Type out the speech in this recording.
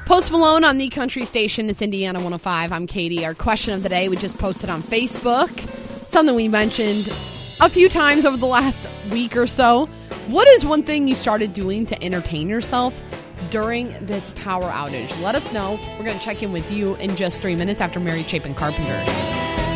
Post Malone on the country station. It's Indiana 105. I'm Katie. Our question of the day we just posted on Facebook. Something we mentioned a few times over the last week or so. What is one thing you started doing to entertain yourself during this power outage? Let us know. We're going to check in with you in just 3 minutes after Mary Chapin Carpenter.